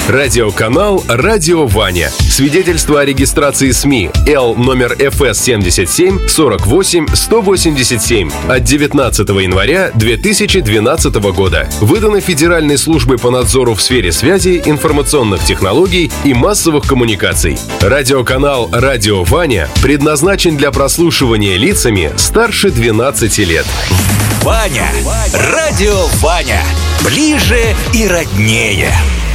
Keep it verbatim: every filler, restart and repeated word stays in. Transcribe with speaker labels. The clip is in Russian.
Speaker 1: Радиоканал «Радио Ваня». Свидетельство о регистрации СМИ Л номер эф эс семьдесят семь сорок восемь сто восемьдесят семь от девятнадцатого января две тысячи двенадцатого года. Выдано Федеральной службой по надзору в сфере связи, информационных технологий и массовых коммуникаций. Радиоканал «Радио Ваня» предназначен для прослушивания лицами старше двенадцати лет.
Speaker 2: Ваня. Радио Ваня. Ближе и роднее.